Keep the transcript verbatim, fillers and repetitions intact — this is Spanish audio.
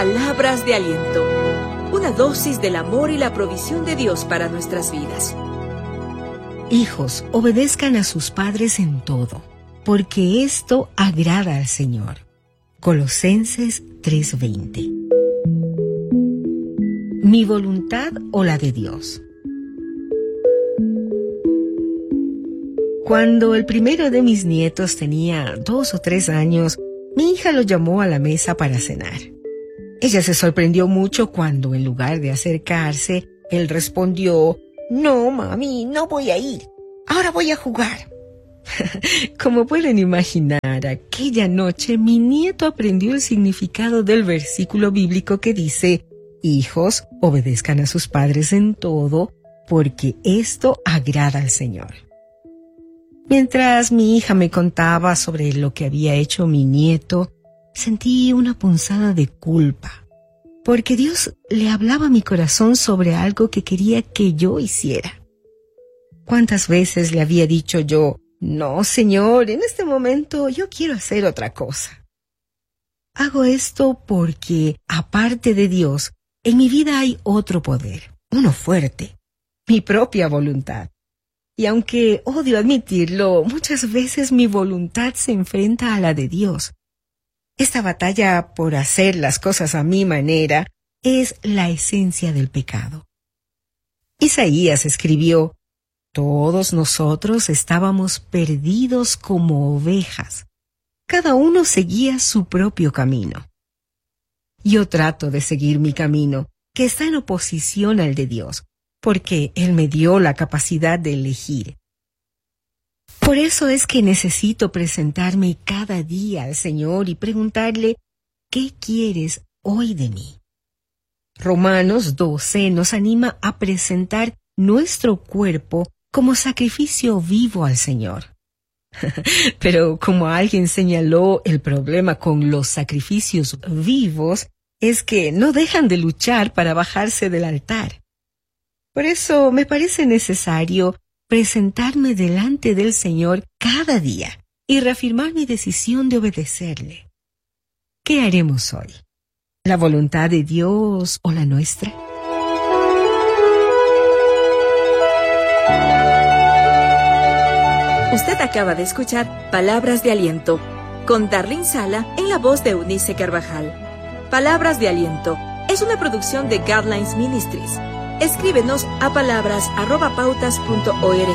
Palabras de aliento. Una dosis del amor y la provisión de Dios para nuestras vidas. Hijos, obedezcan a sus padres en todo, porque esto agrada al Señor. Colosenses tres veinte. ¿Mi voluntad o la de Dios? Cuando el primero de mis nietos tenía dos o tres años, mi hija lo llamó a la mesa para cenar. Ella se sorprendió mucho cuando, en lugar de acercarse, él respondió: «No, mami, no voy a ir. Ahora voy a jugar». Como pueden imaginar, aquella noche mi nieto aprendió el significado del versículo bíblico que dice: «Hijos, obedezcan a sus padres en todo, porque esto agrada al Señor». Mientras mi hija me contaba sobre lo que había hecho mi nieto, sentí una punzada de culpa, porque Dios le hablaba a mi corazón sobre algo que quería que yo hiciera. ¿Cuántas veces le había dicho yo: «No, Señor, en este momento yo quiero hacer otra cosa»? Hago esto porque, aparte de Dios, en mi vida hay otro poder, uno fuerte, mi propia voluntad. Y aunque odio admitirlo, muchas veces mi voluntad se enfrenta a la de Dios. Esta batalla por hacer las cosas a mi manera es la esencia del pecado. Isaías escribió: «Todos nosotros estábamos perdidos como ovejas. Cada uno seguía su propio camino». Yo trato de seguir mi camino, que está en oposición al de Dios, porque Él me dio la capacidad de elegir. Por eso es que necesito presentarme cada día al Señor y preguntarle: «¿Qué quieres hoy de mí?». Romanos doce nos anima a presentar nuestro cuerpo como sacrificio vivo al Señor. Pero como alguien señaló, el problema con los sacrificios vivos es que no dejan de luchar para bajarse del altar. Por eso me parece necesario presentarme delante del Señor cada día y reafirmar mi decisión de obedecerle. ¿Qué haremos hoy? ¿La voluntad de Dios o la nuestra? Usted acaba de escuchar Palabras de Aliento con Darlene Sala en la voz de Eunice Carvajal. Palabras de Aliento es una producción de Guidelines Ministries. Escríbenos a palabras arroba pautas punto org.